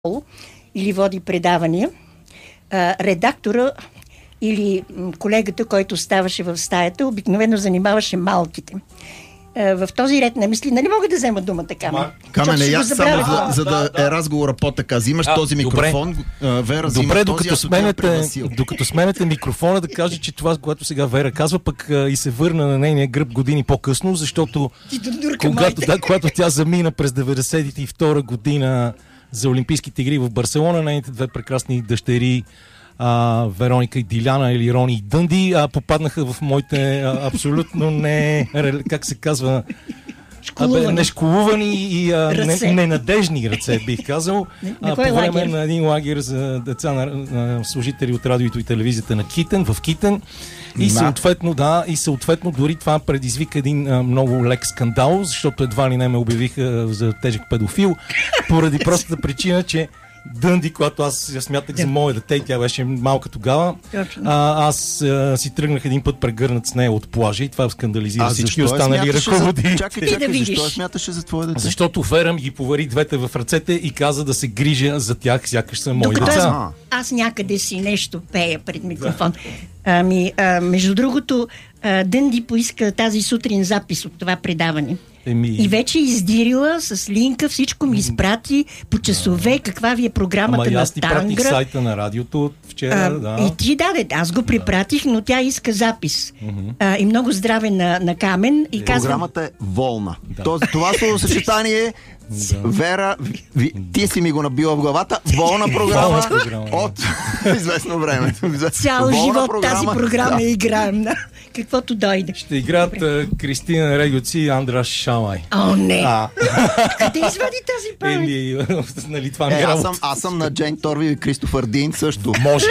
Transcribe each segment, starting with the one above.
или води предавания, редактора или колегата, който ставаше в стаята, обикновено занимаваше малките. В този ред на мисли, нали мога да взема думата, Камен? Камен, я само за да е разговора по-така. Взимаш този микрофон, Вера взима този, докато сменяте микрофона, да кажа, че това, което сега Вера казва, пък и се върна на нейния гръб години по-късно, защото когато тя замина през 92 година за Олимпийските игри в Барселона, нейните две прекрасни дъщери Вероника и Диляна, или Рони и Дънди, попаднаха в моите абсолютно как се казва, нешколувани и ненадежни ръце, бих казал. По време на един лагер за деца на служители от радиото и телевизията на Китен, в Китен. И съответно дори това предизвика един много лек скандал, защото едва ли не ме обявиха за тежък педофил, поради простата причина, че Дънди, когато аз я смятах за мое дете, тя беше малка тогава, аз си тръгнах един път прегърнат с нея от плажа и това скандализира всички останали ръководители. Чакай, защо смяташе за твое дете? Защото Вера ми ги повари двете в ръцете и каза да се грижа за тях, сякаш са мои деца. Аз някъде си нещо пея пред микрофон. Между другото, Дънди поиска тази сутрин запис от това предаване. И вече издирила с линка, всичко ми изпрати по часове, каква ви е програмата на аз ти пратих сайта на радиото вчера. И ти аз го препратих, но тя иска запис. И много здраве на Камен. И програмата е волна. Това словосъчетание Вера, ти си ми го набила в главата. Волна програма от известно време. Цял живот тази програма играем на каквото дойде. Ще играят Кристина Регоци и Андраш Шамай. О, не! Къде извади тази памет? Нали, това ми е работа. Аз съм на Джейн Торви и Кристофър Дин също. Може.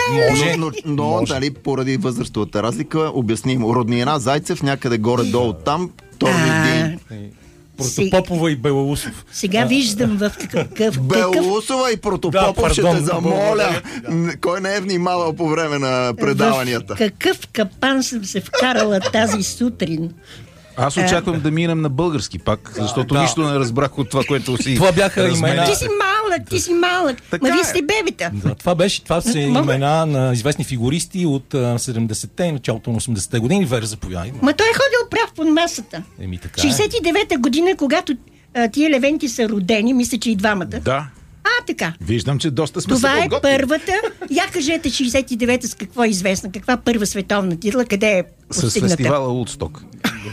Но нали, поради възрастовата разлика, обяснимо. Роднина Зайцев, някъде горе-долу там, Торви Дин. Протопопова и Белоусов. Сега виждам в какъв... Белоусова и Протопопов, ще те замоля. Кой не е внимавал по време на предаванията? В какъв капан съм се вкарала тази сутрин? Аз очаквам да минем на български пак, защото нищо не разбрах от това, което си... Това бяха имена... Ти си малък. Ма вие сте бебета. Това са имена на известни фигуристи от 70-те и началото на 80-те години. Вера, заповядай. Ма той е ходил прав под масата. 69-та година, когато тия левенти са родени, мисля, че и двамата. Да. Така. Виждам, че доста сме това се подготвили. Това е първата. Я кажете 69-та с какво е известна? Каква първа световна титла? Къде е постигната? С фестивала Удсток.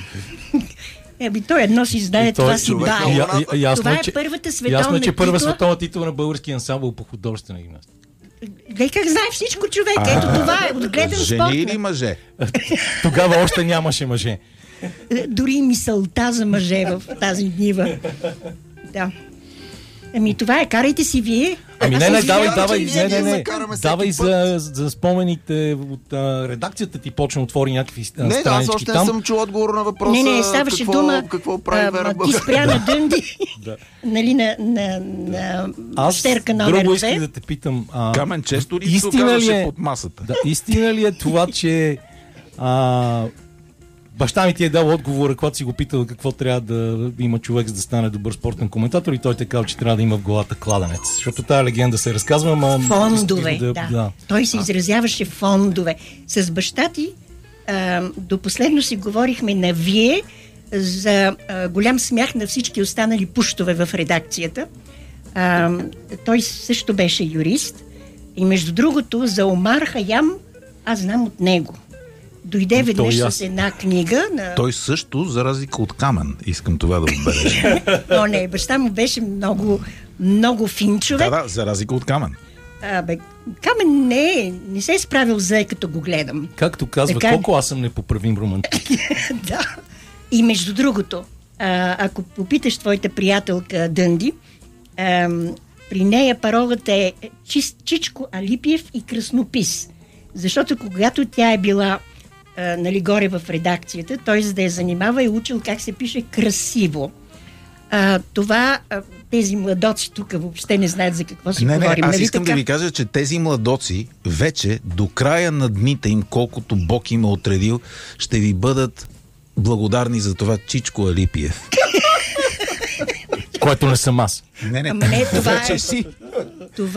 Той едно си знае, това си дае. Това е първата световна титла. Ясно е, че първа световна титла на български ансамбъл по художествена гимнастика. Как знае всичко, човек? Ето това е отгледан спорт. Жени или мъже? Тогава още нямаше мъже. Дори мисълта за мъже в тази нива. Да. Това е, карайте си вие. Давай за спомените от редакцията ти почна отвори някакви странички там. Аз още не съм чул отговор на въпроса. Не, ставаше дума. Какво прави Вера? Ти спря на Дънди. Нали, на щерка номер 2. Друго исках да те питам. Камен често ли се оказваше под масата? Истина ли е това, че баща ми ти е дал отговора, когато си го питал какво трябва да има човек, за да стане добър спортен коментатор, и той те казал, че трябва да има в главата кладенец. Защото тая легенда се разказва, фондове, да. Той се изразяваше фондове. С баща ти до последно си говорихме на вие за голям смях на всички останали пуштове в редакцията. Той също беше юрист. И между другото, за Омар Хаям аз знам от него. Дойде веднъж с една книга. Той също, за разлика от Камен, искам това да отбележа. Но не, баща му беше много, много фин човек. Да, за разлика от Камен. Камен не се е справил зле, като го гледам. Както казва, колко аз съм непоправим романтик. Да. И между другото, ако попиташ твоята приятелка Дънди, при нея паролата е Чичко Алипиев и краснопис. Защото когато тя е била горе в редакцията, той за да я занимава е учил как се пише красиво. Тези младоци тук въобще не знаят за какво си говорим. Аз искам да ви кажа, че тези младоци вече до края на дните им, колкото Бог им е отредил, ще ви бъдат благодарни за това, Чичко Алипиев. Което не съм аз. Не, Ама не, това вече е... си. Това